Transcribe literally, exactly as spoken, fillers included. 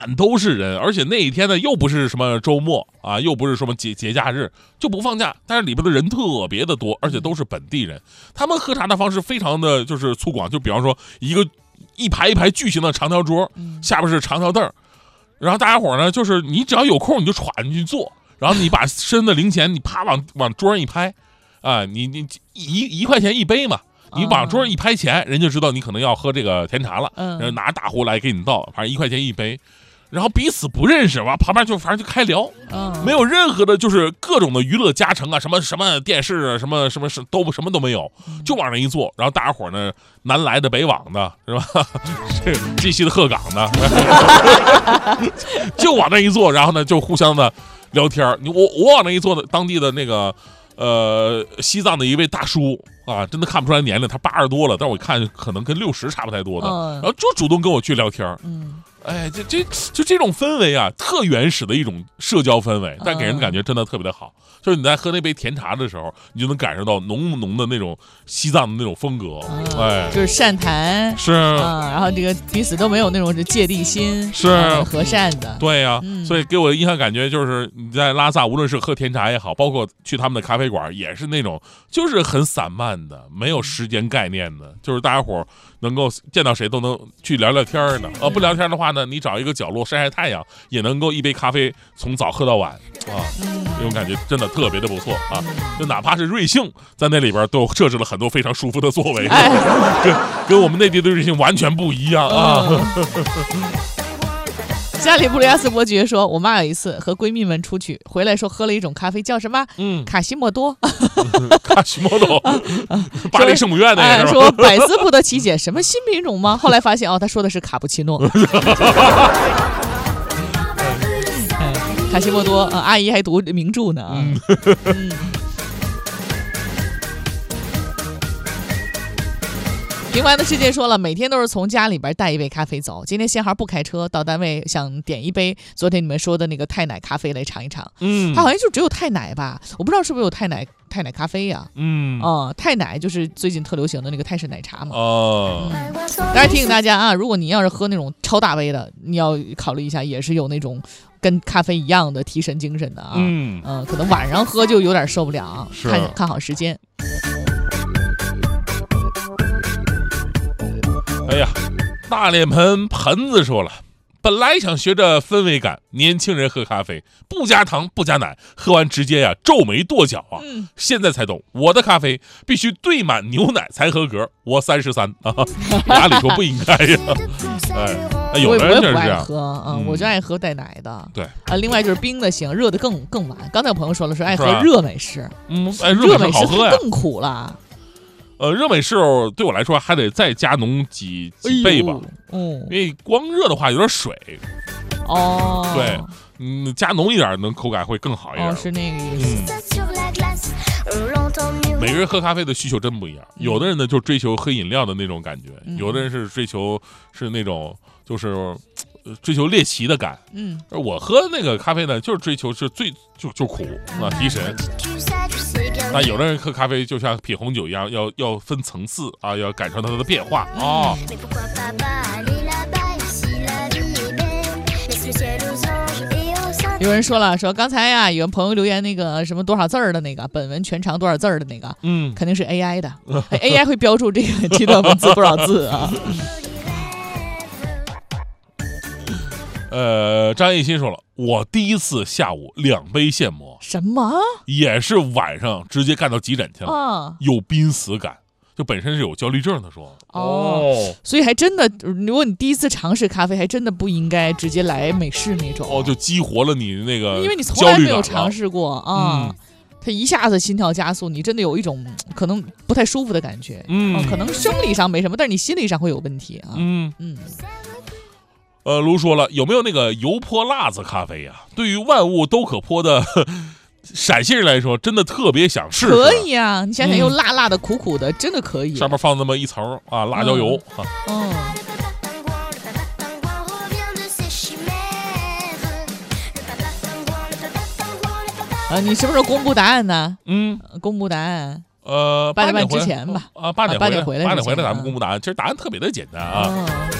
都是人，而且那一天呢又不是什么周末啊，又不是什么节节假日，就不放假，但是里边的人特别的多，而且都是本地人。他们喝茶的方式非常的就是粗犷，就比方说一个一排一排巨型的长条桌，下边是长条凳，然后大家伙呢就是你只要有空你就歘进去坐，然后你把身的零钱你啪往往桌上一拍，啊，你你一一块钱一杯嘛。你往桌上一拍钱，人就知道你可能要喝这个甜茶了，然后拿大壶来给你倒，反正一块钱一杯，然后彼此不认识，完旁边就反正就开聊，没有任何的就是各种的娱乐加成啊，什么什么电视啊，什么什么是都什么都没有，就往那一坐，然后大家伙呢，南来的北往的是吧？是鸡西的鹤岗的，就往那一坐，然后呢就互相的聊天。你我我往那一坐的当地的那个。呃，西藏的一位大叔啊，真的看不出来年龄，他八十多了，但是我看可能跟六十差不太多的， 嗯、 然后就主动跟我去聊天， 嗯， 哎，这这就这种氛围啊，特原始的一种社交氛围，但给人的感觉真的特别的好。就是你在喝那杯甜茶的时候，你就能感受到浓浓的那种西藏的那种风格， 嗯、 哎， 就是善谈， 是啊，然后这个彼此都没有那种芥蒂心， 是、 嗯、和善的， 对呀、啊嗯， 所以给我的印象感觉就是你在拉萨，无论是喝甜茶也好，包括去他们的咖啡馆，也是那种就是很散漫的，没有时间概念的，就是大家伙能够见到谁都能去聊聊天的，呃，不聊天的话呢，你找一个角落晒晒太阳，也能够一杯咖啡从早喝到晚啊，这种感觉真的特别的不错啊！就哪怕是瑞幸在那里边都设置了很多非常舒服的座位， 哎、 跟跟我们内地的瑞幸完全不一样啊。嗯加里布里亚斯伯爵说，我妈有一次和闺蜜们出去回来，说喝了一种咖啡，叫什么？嗯，卡西莫多。 卡西莫多，巴黎圣母院的、 哎、说百思不得其解，什么新品种吗？后来发现哦，他说的是卡布奇诺。卡西莫多、呃、阿姨还读名著呢。嗯嗯平凡的世界说了，每天都是从家里边带一杯咖啡走。今天限号不开车，到单位想点一杯昨天你们说的那个太奶咖啡来尝一尝。嗯，它好像就只有太奶吧，我不知道是不是有太奶太奶咖啡呀、啊？嗯，哦、呃，太奶就是最近特流行的那个泰式奶茶嘛。哦，嗯、当然提醒大家啊，如果你要是喝那种超大杯的，你要考虑一下，也是有那种跟咖啡一样的提神精神的啊。嗯，呃、可能晚上喝就有点受不了，看看好时间。 哎呀，大脸盆盆子说了，本来想学着氛围感，年轻人喝咖啡不加糖不加奶，喝完直接呀、啊、皱眉跺脚啊、嗯！现在才懂，我的咖啡必须兑满牛奶才合格。我三十三啊，哪里说不应该呀？哎，有的人就是这样。我也不爱喝啊、嗯，我就爱喝带奶的。 对啊，另外就是冰的行，热的更更晚。刚才有朋友说了，说爱喝热美式， 嗯，哎，热美式好喝呀， 更苦了。 呃，热美式对我来说还得再加浓几几倍吧，嗯、哎，因为光热的话有点水。哦，对，嗯，加浓一点，能口感会更好一点。 哦，是那个意思。 嗯、每个人喝咖啡的需求真不一样，有的人呢就追求喝饮料的那种感觉，嗯、有的人是追求是那种就是追求猎奇的感。嗯，而我喝那个咖啡呢，就是追求是最就就苦啊，提神。那有的人喝咖啡就像品红酒一样，要要分层次啊，要感受它的变化啊。 有人说了，说刚才呀、啊，有朋友留言那个什么多少字儿的那个本文全长多少字儿的那个，嗯，肯定是 A I 的，A I 会标注这个这段文字多少字啊。 呃，张艺兴说了，我第一次下午两杯现磨， 什么？ 也是晚上直接干到急诊去了，啊、有濒死感，就本身是有焦虑症的说。 哦，所以还真的，如果你第一次尝试咖啡，还真的不应该直接来美式那种。 哦，就激活了你那个， 因为你从来没有尝试过啊。嗯，它一下子心跳加速，你真的有一种可能不太舒服的感觉。嗯，啊、可能生理上没什么，但是你心理上会有问题啊。嗯嗯。 呃，卢说了，有没有那个油泼辣子咖啡呀、啊？对于万物都可泼的陕西人来说，真的特别想试试。 可以啊，你想想，又辣辣的、苦苦的，真的可以。 上面放那么一层啊，辣椒油、嗯、啊。嗯。 啊，你什么时候公布答案呢？嗯，公布答案。 呃， 八点半之前吧。 啊，八点八点回来， 八点回来，咱们公布答案。其实答案特别的简单啊。嗯